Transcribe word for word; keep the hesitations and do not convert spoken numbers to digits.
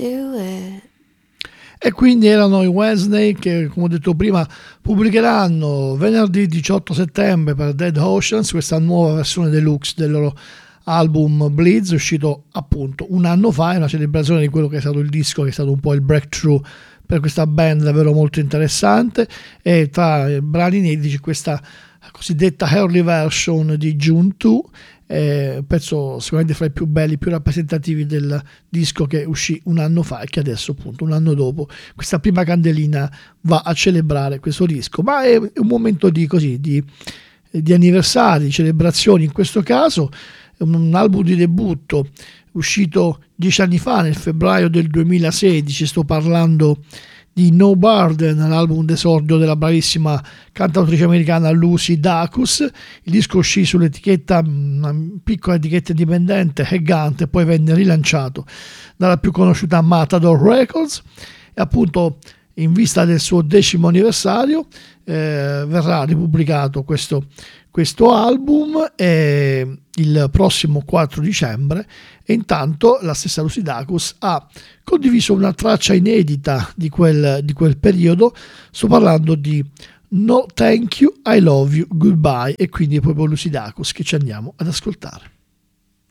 do it. E quindi erano i Wednesday che, come ho detto prima, pubblicheranno venerdì diciotto settembre per Dead Oceans questa nuova versione deluxe del loro album Bleeds, uscito appunto un anno fa. È una celebrazione di quello che è stato il disco, che è stato un po' il breakthrough per questa band davvero molto interessante, e tra i brani inediti questa cosiddetta early version di June due, eh, pezzo sicuramente fra i più belli, più rappresentativi del disco che uscì un anno fa e che adesso appunto un anno dopo questa prima candelina va a celebrare questo disco. Ma è un momento di così di, di anniversari, di celebrazioni. In questo caso è un album di debutto uscito dieci anni fa, nel febbraio del duemilasedici. Sto parlando di No Burden, l'album d'esordio della bravissima cantautrice americana Lucy Dacus. Il disco uscì sull'etichetta, una piccola etichetta indipendente, Heggant, e poi venne rilanciato dalla più conosciuta Matador Records, e appunto in vista del suo decimo anniversario eh, verrà ripubblicato questo, questo album eh, il prossimo quattro dicembre. E intanto la stessa Lucy Dacus ha condiviso una traccia inedita di quel, di quel periodo. Sto parlando di No Thank You, I Love You, Goodbye, e quindi è proprio Lucy Dacus che ci andiamo ad ascoltare.